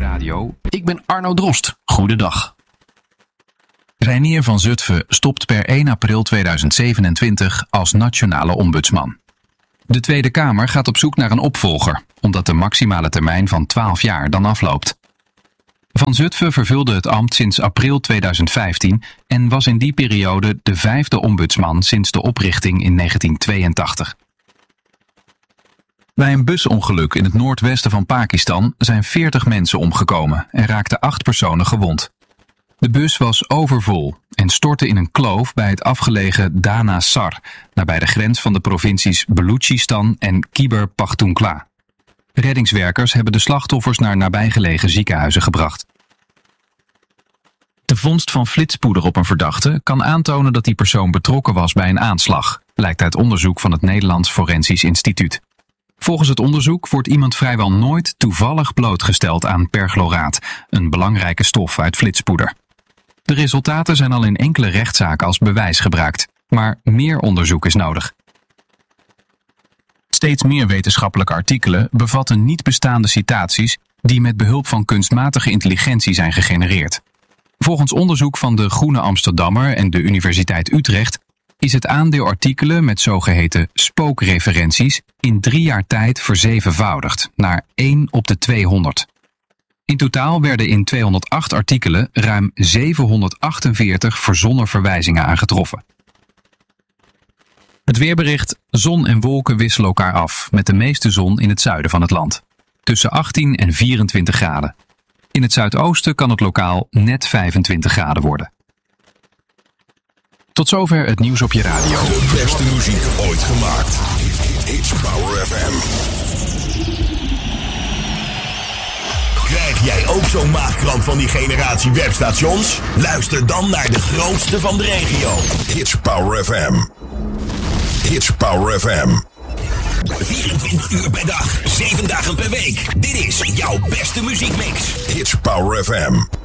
Radio. Ik ben Arno Drost. Goedendag. Reinier van Zutphen stopt per 1 april 2027 als nationale ombudsman. De Tweede Kamer gaat op zoek naar een opvolger, omdat de maximale termijn van 12 jaar dan afloopt. Van Zutphen vervulde het ambt sinds april 2015 en was in die periode de 5e ombudsman sinds de oprichting in 1982. Bij een busongeluk in het noordwesten van Pakistan zijn 40 mensen omgekomen en raakten 8 personen gewond. De bus was overvol en stortte in een kloof bij het afgelegen Dana Sar, nabij de grens van de provincies Balochistan en Khyber Pakhtunkhwa. Reddingswerkers hebben de slachtoffers naar nabijgelegen ziekenhuizen gebracht. De vondst van flitspoeder op een verdachte kan aantonen dat die persoon betrokken was bij een aanslag, blijkt uit onderzoek van het Nederlands Forensisch Instituut. Volgens het onderzoek wordt iemand vrijwel nooit toevallig blootgesteld aan perchloraat, een belangrijke stof uit flitspoeder. De resultaten zijn al in enkele rechtszaken als bewijs gebruikt, maar meer onderzoek is nodig. Steeds meer wetenschappelijke artikelen bevatten niet bestaande citaties die met behulp van kunstmatige intelligentie zijn gegenereerd. Volgens onderzoek van de Groene Amsterdammer en de Universiteit Utrecht is het aandeel artikelen met zogeheten spookreferenties in 3 jaar tijd verzevenvoudigd naar 1 op de 200. In totaal werden in 208 artikelen ruim 748 verzonnen verwijzingen aangetroffen. Het weerbericht: zon en wolken wisselen elkaar af, met de meeste zon in het zuiden van het land. Tussen 18 en 24 graden. In het zuidoosten kan het lokaal net 25 graden worden. Tot zover het nieuws op je radio. De beste muziek ooit gemaakt. It's Power FM. Krijg jij ook zo'n maagkramp van die generatie webstations? Luister dan naar de grootste van de regio. It's Power FM. It's Power FM. 24 uur per dag, 7 dagen per week. Dit is jouw beste muziekmix. It's Power FM.